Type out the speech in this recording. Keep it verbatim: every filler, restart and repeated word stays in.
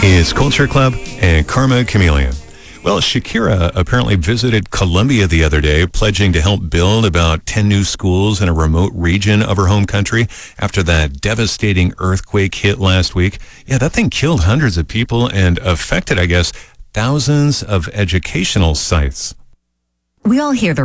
is Culture Club and Karma Chameleon. Well, Shakira apparently visited Colombia the other day, pledging to help build about ten new schools in a remote region of her home country after that devastating earthquake hit last week. Yeah, that thing killed hundreds of people and affected, I guess, thousands of educational sites. We all hear the